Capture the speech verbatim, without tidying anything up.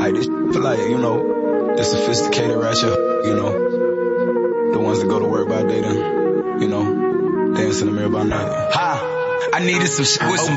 Like this for like, you know, the sophisticated ratchet, you know, the ones that go to work by day then, you know, dance in the mirror by night. Ha! I needed some shit with some